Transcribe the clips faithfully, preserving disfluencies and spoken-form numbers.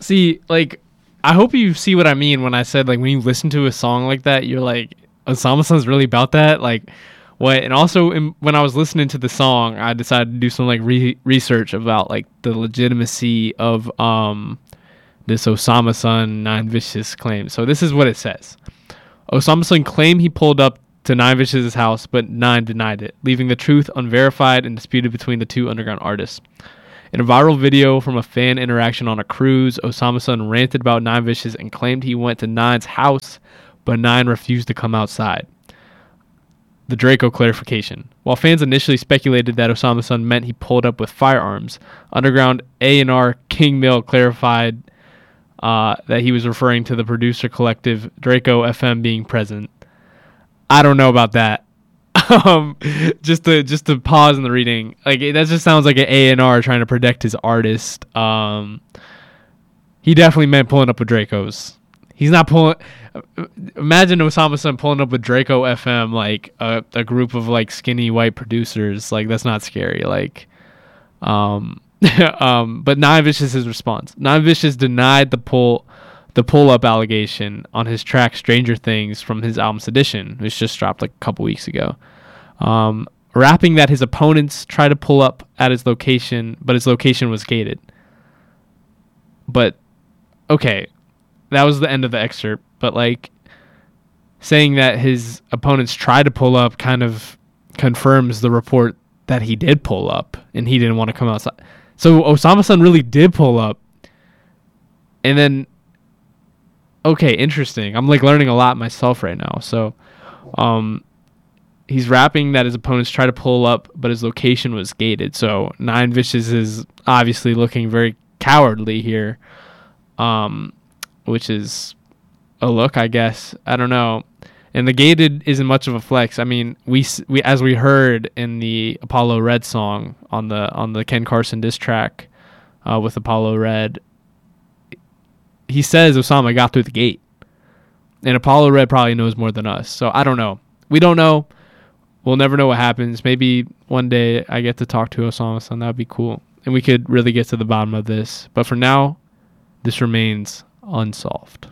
See, like, I hope you see what I mean when I said, like, when you listen to a song like that, you're like, Osama-san's really about that? Like, what? And also, in, when I was listening to the song, I decided to do some, like, re- research about, like, the legitimacy of um this Osama-san Nine Vicious claim. So this is what it says. Osama-san claimed he pulled up to Nine Vicious' house, but Nine denied it, leaving the truth unverified and disputed between the two underground artists. In a viral video from a fan interaction on a cruise, Osama-san ranted about Nine Vicious and claimed he went to Nine's house, but Nine refused to come outside. The Draco clarification. While fans initially speculated that Osama-san meant he pulled up with firearms, underground A and R King Mill clarified uh, that he was referring to the producer collective Draco F M being present. I don't know about that. um, just to just to pause in the reading, like that just sounds like an A and R trying to protect his artist. Um, he definitely meant pulling up with Dracos. He's not pulling. Imagine Osama-san pulling up with Draco F M, like a, a group of like skinny white producers. Like that's not scary. Like, um, um, but Nine Vicious' response. Nine Vicious denied the pull, the pull up allegation on his track "Stranger Things" from his album Sedition, which just dropped like a couple weeks ago. Um, rapping that his opponents tried to pull up at his location, but his location was gated. But okay. That was the end of the excerpt, but like saying that his opponents tried to pull up kind of confirms the report that he did pull up and he didn't want to come outside. So Osama-san really did pull up. And then, okay, interesting. I'm like learning a lot myself right now. So um, he's rapping that his opponents tried to pull up, but his location was gated. So Nine Vicious is obviously looking very cowardly here. Um... which is a look, I guess. I don't know. And the gated isn't much of a flex. I mean, we we as we heard in the Apollo Red song on the on the Ken Carson diss track uh, with Apollo Red, he says Osama got through the gate. And Apollo Red probably knows more than us. So I don't know. We don't know. We'll never know what happens. Maybe one day I get to talk to Osama-san. That would be cool. And we could really get to the bottom of this. But for now, this remains unsolved.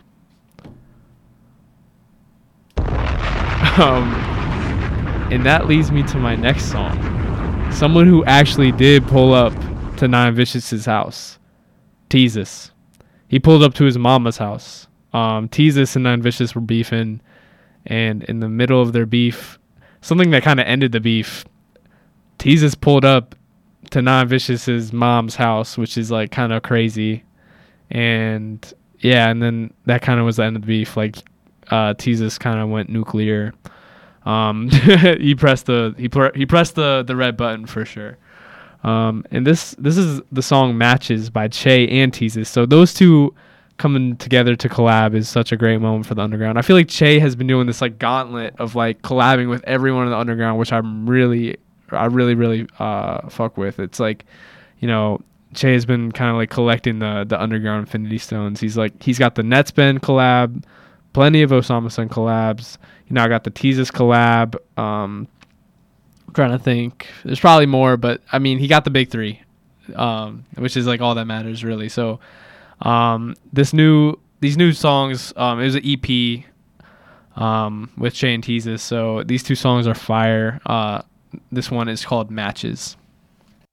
Um, and that leads me to my next song. Someone who actually did pull up to Nine Vicious's house. Teezus. He pulled up to his mama's house. Um, Teezus and Nine Vicious were beefing, and in the middle of their beef, something that kind of ended the beef, Teezus pulled up to Nine Vicious's mom's house, which is like kind of crazy. And yeah, and then that kind of was the end of the beef. Like, uh, Teezus kind of went nuclear. Um, he pressed the he pr- he pressed the, the red button for sure. Um, and this this is the song "Matches" by Che and Teezus. So those two coming together to collab is such a great moment for the underground. I feel like Che has been doing this like gauntlet of like collabing with everyone in the underground, which I'm really I really really uh fuck with. It's like, you know, Che has been kind of like collecting the the underground Infinity Stones. He's like he's got the Netsben collab, plenty of Osama-san collabs. You know, I got the Teezus collab. Um, I'm trying to think. There's probably more, but I mean, he got the big three, um, which is like all that matters really. So um, this new these new songs, um, it was an E P um, with Che and Teezus. So these two songs are fire. Uh, this one is called Matches.